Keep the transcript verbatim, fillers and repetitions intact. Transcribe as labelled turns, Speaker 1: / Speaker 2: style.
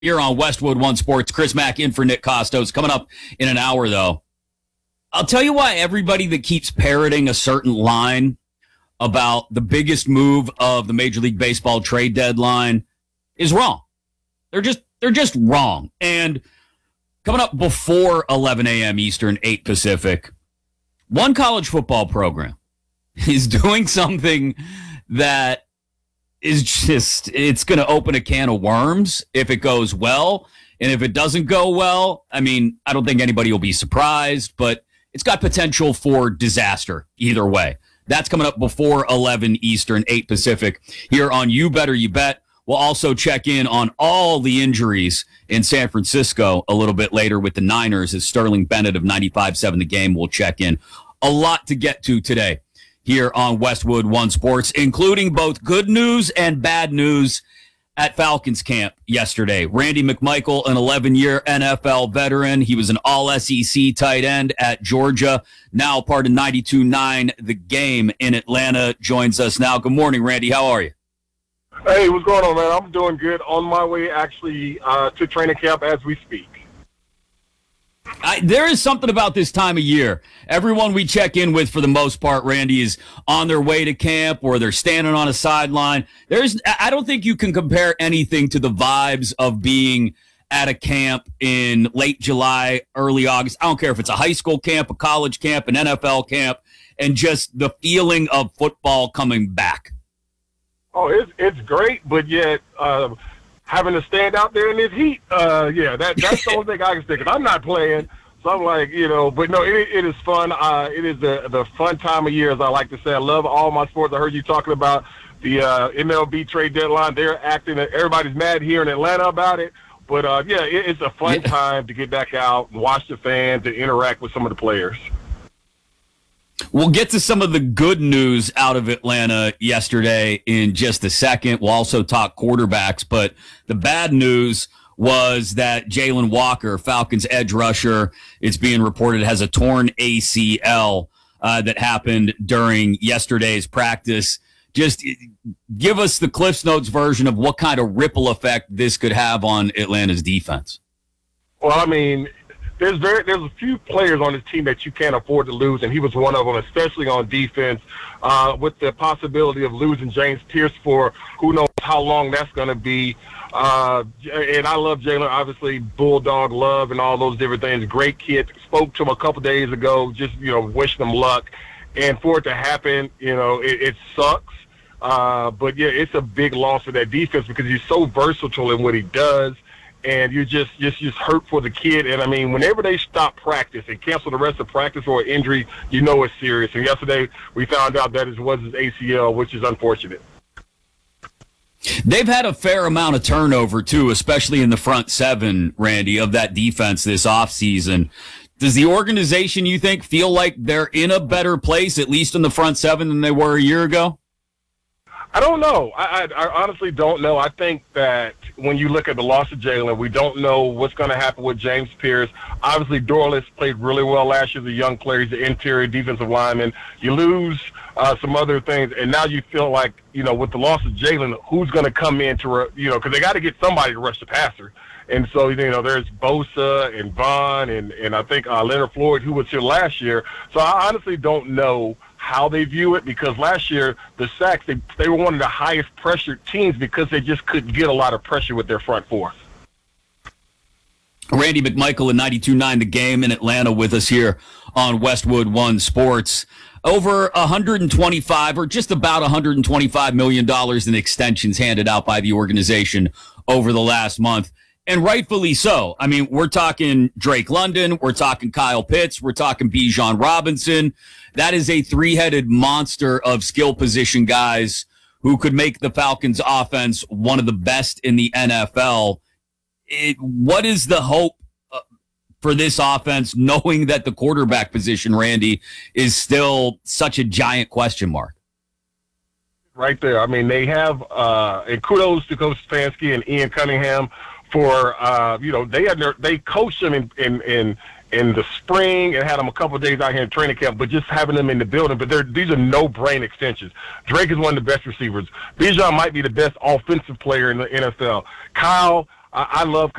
Speaker 1: here on Westwood One Sports. Chris Mack in for Nick Costos. Coming up in an hour, though. I'll tell you why everybody that keeps parroting a certain line about the biggest move of the Major League Baseball trade deadline is wrong. They're just they're just wrong. And coming up before eleven a.m. Eastern, eight Pacific, one college football program is doing something that is just, it's going to open a can of worms if it goes well. And if it doesn't go well, I mean, I don't think anybody will be surprised, but it's got potential for disaster either way. That's coming up before eleven Eastern, eight Pacific here on You Better You Bet. We'll also check in on all the injuries in San Francisco a little bit later with the Niners as Sterling Bennett of ninety-five seven The Game will check in. A lot to get to today here on Westwood One Sports, including both good news and bad news at Falcons camp yesterday. Randy McMichael, an eleven-year N F L veteran. He was an all-S E C tight end at Georgia, now part of ninety-two nine The Game in Atlanta, joins us now. Good morning, Randy. How are you?
Speaker 2: Hey, what's going on, man? I'm doing good. On my way, actually, uh, to training camp as we speak.
Speaker 1: I, there is something about this time of year. Everyone we check in with, for the most part, Randy, is on their way to camp or they're standing on a sideline. There's, I don't think you can compare anything to the vibes of being at a camp in late July, early August. I don't care if it's a high school camp, a college camp, an N F L camp, and just the feeling of football coming back.
Speaker 2: Oh, it's it's great, but yet uh, having to stand out there in this heat, uh, yeah, that that's the only thing I can say, because I'm not playing. So I'm like, you know, but no, it, it is fun. Uh, it is the the fun time of year, as I like to say. I love all my sports. I heard you talking about the uh, M L B trade deadline. They're acting, everybody's mad here in Atlanta about it. But, uh, yeah, it, it's a fun yeah. time to get back out and watch the fans and interact with some of the players.
Speaker 1: We'll get to some of the good news out of Atlanta yesterday in just a second. We'll also talk quarterbacks, but the bad news was that Jalen Walker, Falcons edge rusher, it's being reported has a torn A C L uh, that happened during yesterday's practice. Just give us the Cliff's Notes version of what kind of ripple effect this could have on Atlanta's defense.
Speaker 2: Well, I mean, There's very there's a few players on this team that you can't afford to lose, and he was one of them, especially on defense, uh, with the possibility of losing James Pierce for who knows how long that's going to be. Uh, and I love Jalen, obviously, Bulldog love and all those different things. Great kid. Spoke to him a couple days ago, just, you know, wishing him luck. And for it to happen, you know, it, it sucks. Uh, but, yeah, it's a big loss for that defense because he's so versatile in what he does. And you just, just just hurt for the kid. And, I mean, whenever they stop practice and cancel the rest of practice or injury, you know it's serious. And yesterday we found out that it was his A C L, which is unfortunate.
Speaker 1: They've had a fair amount of turnover, too, especially in the front seven, Randy, of that defense this offseason. Does the organization, you think, feel like they're in a better place, at least in the front seven, than they were a year ago?
Speaker 2: I don't know. I, I, I honestly don't know. I think that when you look at the loss of Jalen, we don't know what's going to happen with James Pierce. Obviously, Dorless played really well last year as a young player. He's the interior defensive lineman. You lose uh, some other things, and now you feel like, you know, with the loss of Jalen, who's going to come in to, you know, because they got to get somebody to rush the passer. And so, you know, there's Bosa and Vaughn and, and I think uh, Leonard Floyd, who was here last year. So I honestly don't know how they view it, because last year the Sacks, they, they were one of the highest pressured teams because they just couldn't get a lot of pressure with their front four.
Speaker 1: Randy McMichael in ninety-two nine The Game in Atlanta with us here on Westwood One Sports. Over one hundred twenty-five or just about one hundred twenty-five million dollars in extensions handed out by the organization over the last month. And rightfully so. I mean, we're talking Drake London, we're talking Kyle Pitts, we're talking Bijan Robinson. That is a three-headed monster of skill position guys who could make the Falcons offense one of the best in the N F L. It, what is the hope uh, for this offense, knowing that the quarterback position, Randy, is still such a giant question mark?
Speaker 2: Right there. I mean, they have, uh, and kudos to Coach Stefanski and Ian Cunningham for, uh, you know, they had their, they coached them in, in, in, in the spring and had them a couple of days out here in training camp, but just having them in the building. But they're, these are no-brain extensions. Drake is one of the best receivers. Bijan might be the best offensive player in the N F L. Kyle, I, I love